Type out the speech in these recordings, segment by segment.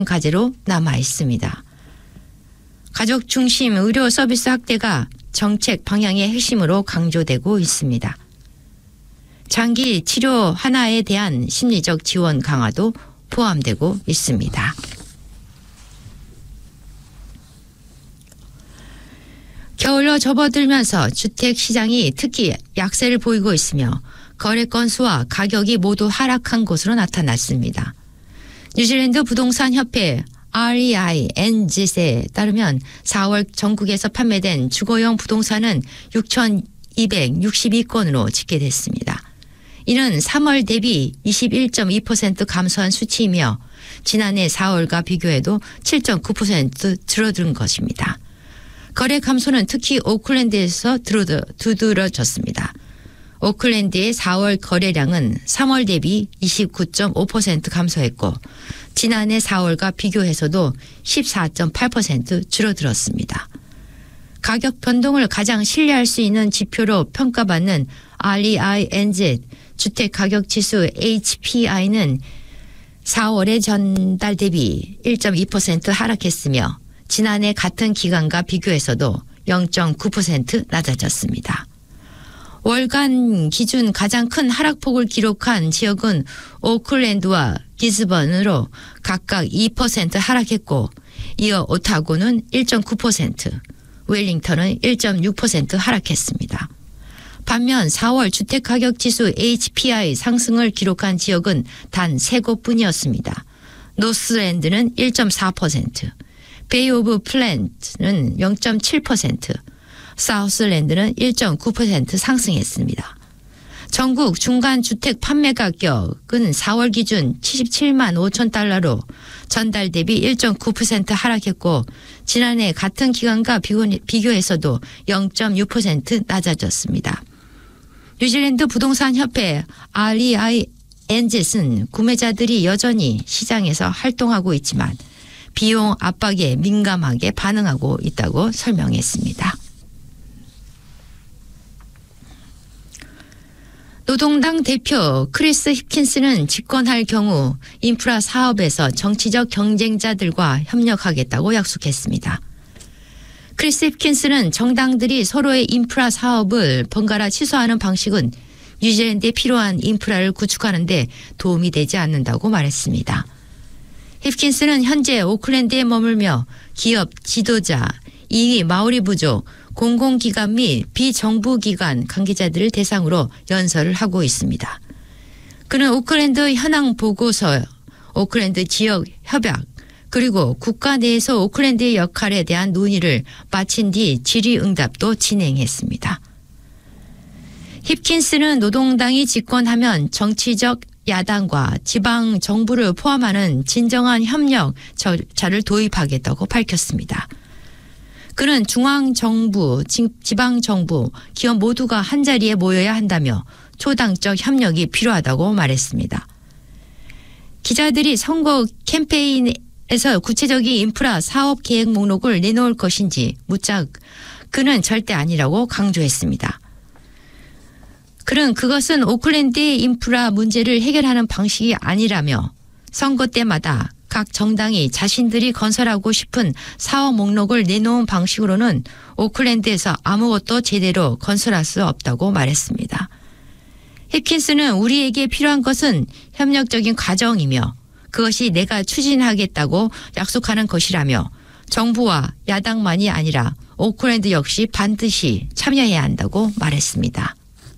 과제로 남아 있습니다. 가족 중심 의료 서비스 확대가 정책 방향의 핵심으로 강조되고 있습니다. 장기 치료 하나에 대한 심리적 지원 강화도 포함되고 있습니다. 겨울로 접어들면서 주택 시장이 특히 약세를 보이고 있으며 거래 건수와 가격이 모두 하락한 것으로 나타났습니다. 뉴질랜드 부동산 협회 REI NZ에 따르면 4월 전국에서 판매된 주거용 부동산은 6,262건으로 집계됐습니다. 이는 3월 대비 21.2% 감소한 수치이며 지난해 4월과 비교해도 7.9% 줄어든 것입니다. 거래 감소는 특히 오클랜드에서 두드러졌습니다. 오클랜드의 4월 거래량은 3월 대비 29.5% 감소했고 지난해 4월과 비교해서도 14.8% 줄어들었습니다. 가격 변동을 가장 신뢰할 수 있는 지표로 평가받는 REI NZ 주택가격지수 HPI는 4월의 전달 대비 1.2% 하락했으며 지난해 같은 기간과 비교해서도 0.9% 낮아졌습니다. 월간 기준 가장 큰 하락폭을 기록한 지역은 오클랜드와 기즈번으로 각각 2% 하락했고 이어 오타고는 1.9%, 웰링턴은 1.6% 하락했습니다. 반면 4월 주택가격지수 HPI 상승을 기록한 지역은 단 3곳뿐이었습니다. 노스랜드는 1.4%, 베이 오브 플랜트는 0.7%, 사우스랜드는 1.9% 상승했습니다. 전국 중간 주택 판매 가격은 4월 기준 77만 5천 달러로 전달 대비 1.9% 하락했고 지난해 같은 기간과 비교해서도 0.6% 낮아졌습니다. 뉴질랜드 부동산 협회 REI NZ는 구매자들이 여전히 시장에서 활동하고 있지만 비용 압박에 민감하게 반응하고 있다고 설명했습니다. 노동당 대표 크리스 힙킨스는 집권할 경우 인프라 사업에서 정치적 경쟁자들과 협력하겠다고 약속했습니다. 크리스 힙킨스는 정당들이 서로의 인프라 사업을 번갈아 취소하는 방식은 뉴질랜드에 필요한 인프라를 구축하는 데 도움이 되지 않는다고 말했습니다. 힙킨스는 현재 오클랜드에 머물며 기업 지도자, 이위 마오리 부족, 공공기관 및 비정부기관 관계자들을 대상으로 연설을 하고 있습니다. 그는 오클랜드 현황 보고서, 오클랜드 지역 협약, 그리고 국가 내에서 오클랜드의 역할에 대한 논의를 마친 뒤 질의응답도 진행했습니다. 힙킨스는 노동당이 집권하면 정치적 야당과 지방 정부를 포함하는 진정한 협력 절차를 도입하겠다고 밝혔습니다. 그는 중앙정부, 지방정부, 기업 모두가 한자리에 모여야 한다며 초당적 협력이 필요하다고 말했습니다. 기자들이 선거 캠페인에서 구체적인 인프라 사업 계획 목록을 내놓을 것인지 묻자 그는 절대 아니라고 강조했습니다. 그는 그것은 오클랜드의 인프라 문제를 해결하는 방식이 아니라며 선거 때마다 각 정당이 자신들이 건설하고 싶은 사업 목록을 내놓은 방식으로는 오클랜드에서 아무것도 제대로 건설할 수 없다고 말했습니다. 힙킨스는 우리에게 필요한 것은 협력적인 과정이며 그것이 내가 추진하겠다고 약속하는 것이라며 정부와 야당만이 아니라 오클랜드 역시 반드시 참여해야 한다고 말했습니다.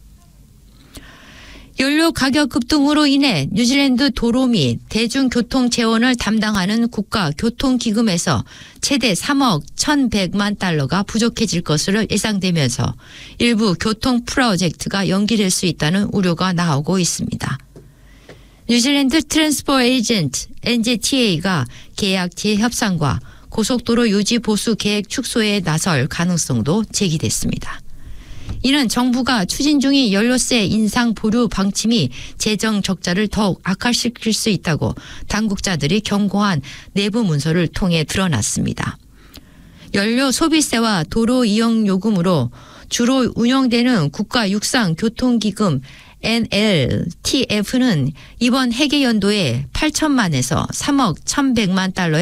연료 가격 급등으로 인해 뉴질랜드 도로 및 대중교통 재원을 담당하는 국가교통기금에서 최대 3억 1,100만 달러가 부족해질 것으로 예상되면서 일부 교통 프로젝트가 연기될 수 있다는 우려가 나오고 있습니다. 뉴질랜드 트랜스포 에이전트 NZTA가 계약 재협상과 고속도로 유지 보수 계획 축소에 나설 가능성도 제기됐습니다. 이는 정부가 추진 중인 연료세 인상 보류 방침이 재정 적자를 더욱 악화시킬 수 있다고 당국자들이 경고한 내부 문서를 통해 드러났습니다. 연료 소비세와 도로 이용 요금으로 주로 운영되는 국가 육상 교통기금 NLTF는 이번 회계 연도에 8천만에서 3억 1,100만 달러의